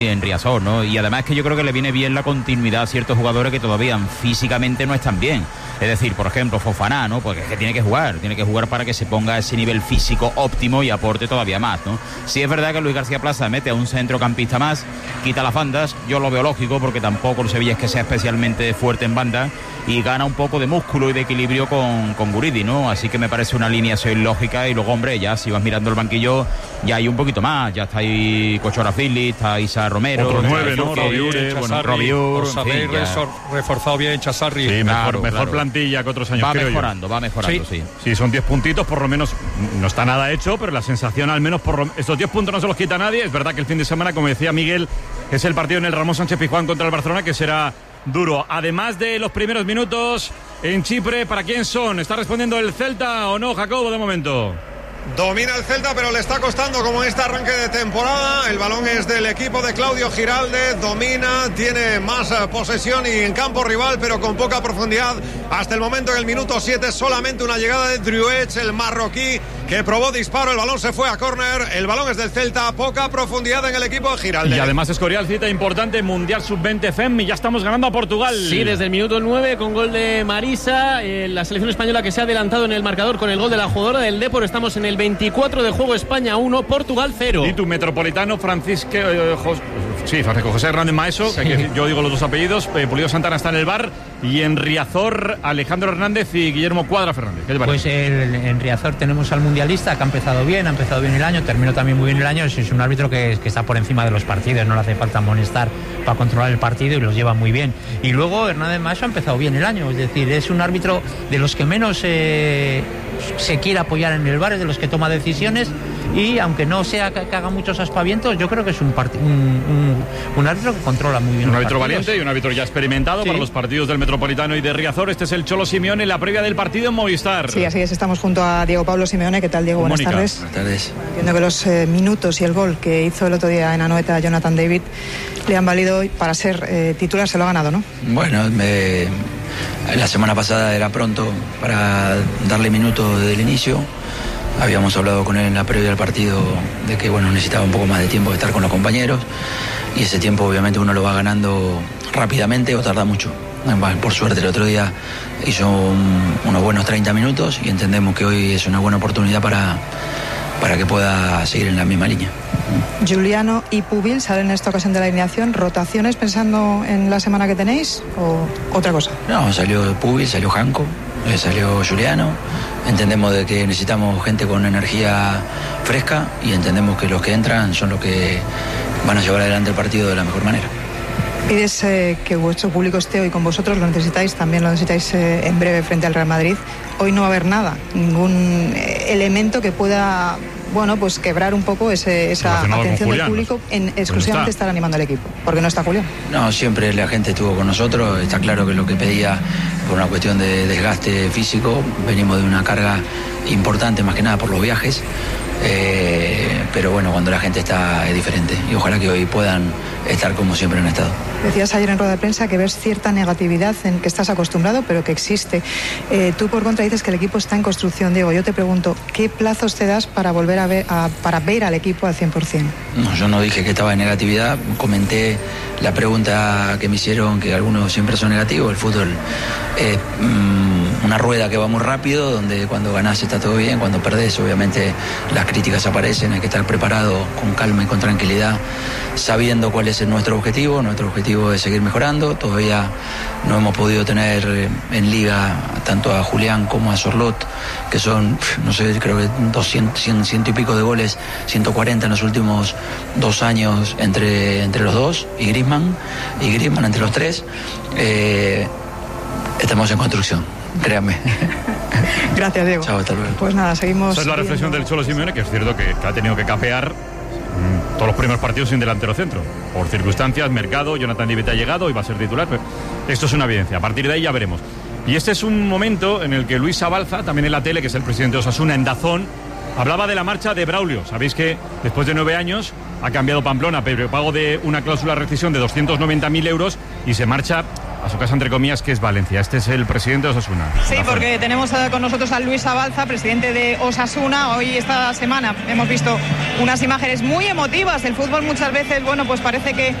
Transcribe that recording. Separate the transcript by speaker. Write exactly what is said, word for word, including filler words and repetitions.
Speaker 1: en Riazor, ¿no? Y además que yo creo que le viene bien la continuidad a ciertos jugadores que todavía físicamente no están bien. Es decir, por ejemplo, Fofana, ¿no? Porque es que tiene que jugar, tiene que jugar para que se ponga a ese nivel físico óptimo y aporte todavía más, ¿no? Sí es verdad que Luis García Plaza mete a un centrocampista más, quita las bandas, yo lo veo lógico porque tampoco el Sevilla es que sea especialmente fuerte en banda y gana un poco de músculo y de equilibrio con, con Guridi, ¿no? Así que me parece una alineación lógica y luego, hombre, ya si vas mirando el banquillo, ya hay un poquito más, ya está ahí Cochora Fili, está Isa Romero,
Speaker 2: otro nueve, ¿no? Robiure,
Speaker 3: bueno,
Speaker 2: Robiure,
Speaker 3: por saber reforzado bien Chazarri.
Speaker 2: Sí, mejor,
Speaker 1: claro,
Speaker 2: mejor
Speaker 1: claro.
Speaker 2: plantilla que otros años.
Speaker 1: Va
Speaker 2: creo
Speaker 1: mejorando,
Speaker 2: yo.
Speaker 1: va mejorando, sí.
Speaker 2: sí. Sí, son diez puntitos, por lo menos no está nada hecho, pero la sensación al menos por lo, estos diez puntos no se los quita nadie. Es verdad que el fin de semana, como decía Miguel, es el partido en el Ramón Sánchez Pizjuán contra el Barcelona, que será duro. Además de los primeros minutos en Chipre, ¿para quién son? ¿Está respondiendo el Celta o no, Jacobo, de momento?
Speaker 4: Domina el Celta, pero le está costando como en este arranque de temporada. El balón es del equipo de Claudio Giralde. Domina, tiene más uh, posesión y en campo rival, pero con poca profundidad. Hasta el momento, en el minuto siete, solamente una llegada de Druets, el marroquí, que probó disparo. El balón se fue a córner. El balón es del Celta. Poca profundidad en el equipo de Giralde.
Speaker 2: Y además Escorial, cita importante, Mundial sub veinte F E M, y ya estamos ganando a Portugal.
Speaker 5: Sí, desde el minuto nueve, con gol de Marisa. Eh, la selección española que se ha adelantado en el marcador con el gol de la jugadora del Depor. Estamos en el veinticuatro de juego, España uno, Portugal cero.
Speaker 2: Y tu metropolitano Francisco eh, Jos, sí, Francisco José Hernández Maeso, sí. que yo digo los dos apellidos. eh, Pulido Santana está en el bar, y en Riazor Alejandro Hernández y Guillermo Cuadra Fernández. ¿Qué te parece?
Speaker 6: Pues el, en Riazor tenemos al mundialista que ha empezado bien, ha empezado bien el año, terminó también muy bien el año. Es un árbitro que, que está por encima de los partidos, no le hace falta amonestar para controlar el partido y los lleva muy bien. Y luego Hernández Maeso ha empezado bien el año, es decir, es un árbitro de los que menos eh, se quiere apoyar en el bar, es de los que toma decisiones, y aunque no sea que, que haga muchos aspavientos, yo creo que es un, part- un, un, un árbitro que controla muy bien.
Speaker 2: Un
Speaker 6: los
Speaker 2: árbitro
Speaker 6: partidos.
Speaker 2: valiente y un árbitro ya experimentado, sí, para los partidos del Metropolitano y de Riazor. Este es el Cholo Simeone, la previa del partido en Movistar.
Speaker 7: Sí, así es, estamos junto a Diego Pablo Simeone. ¿Qué tal, Diego? Buenas
Speaker 2: Mónica.
Speaker 7: tardes.
Speaker 8: Buenas tardes.
Speaker 7: Entiendo que los eh, minutos y el gol que hizo el otro día en Anoeta Jonathan David le han valido hoy para ser eh, titular, se lo ha ganado, ¿no?
Speaker 8: Bueno, me, la semana pasada era pronto para darle minutos desde el inicio. Habíamos hablado con él en la previa del partido de que bueno, necesitaba un poco más de tiempo de estar con los compañeros, y ese tiempo obviamente uno lo va ganando rápidamente o tarda mucho. Por suerte el otro día hizo un, unos buenos treinta minutos, y entendemos que hoy es una buena oportunidad para, para que pueda seguir en la misma línea.
Speaker 7: Giuliano y Pubil salen en esta ocasión de la alineación. ¿Rotaciones pensando en la semana que tenéis o otra cosa?
Speaker 8: No, salió Pubil, salió Janko, eh, salió Giuliano. Entendemos de que necesitamos gente con energía fresca, y entendemos que los que entran son los que van a llevar adelante el partido de la mejor manera.
Speaker 7: Pides eh, que vuestro público esté hoy con vosotros, lo necesitáis, también lo necesitáis eh, en breve frente al Real Madrid. Hoy no va a haber nada, ningún eh, elemento que pueda, bueno, pues quebrar un poco ese, esa atención del público en exclusivamente estar animando al equipo, porque no está Julián.
Speaker 8: No, siempre la gente estuvo con nosotros. Está claro que lo que pedía por una cuestión de desgaste físico, venimos de una carga importante, más que nada por los viajes. Eh, pero bueno, cuando la gente está es diferente, y ojalá que hoy puedan estar como siempre han estado.
Speaker 7: Decías ayer en rueda de prensa que ves cierta negatividad en que estás acostumbrado, pero que existe. Eh, tú por contra dices que el equipo está en construcción. Diego, yo te pregunto, ¿qué plazos te das para volver a ver, a, para ver al equipo al cien por ciento?
Speaker 8: No, yo no dije que estaba en negatividad, comenté la pregunta que me hicieron, que algunos siempre son negativos. El fútbol es mmm, una rueda que va muy rápido, donde cuando ganás está todo bien, cuando perdés obviamente las críticas aparecen. Hay que estar preparado con calma y con tranquilidad, sabiendo cuál es nuestro objetivo. Nuestro objetivo es seguir mejorando. Todavía no hemos podido tener en liga tanto a Julián como a Sorlot, que son, no sé, creo que doscientos, cien, ciento y pico de goles, ciento cuarenta en los últimos dos años entre, entre los dos, y Griezmann, y Griezmann entre los tres. Eh, estamos en construcción, créanme.
Speaker 7: Gracias, Diego.
Speaker 8: Chao, hasta luego.
Speaker 7: Pues nada, seguimos.
Speaker 2: Esa es la reflexión del Cholo Simeone, que es cierto que, que ha tenido que capear mmm, todos los primeros partidos sin delantero centro. Por circunstancias, mercado, Jonathan David ha llegado y va a ser titular, pero esto es una evidencia. A partir de ahí ya veremos. Y este es un momento en el que Luis Sabalza, también en la tele, que es el presidente de Osasuna, en Dazón, hablaba de la marcha de Braulio. Sabéis que después de nueve años ha cambiado Pamplona, pero pago de una cláusula de rescisión de doscientos noventa mil euros, y se marcha a su casa, entre comillas, que es Valencia. Este es el presidente de Osasuna.
Speaker 7: Sí, porque tenemos con nosotros a Luis Abalza, presidente de Osasuna. Hoy, esta semana, hemos visto unas imágenes muy emotivas. El fútbol muchas veces, bueno, pues parece que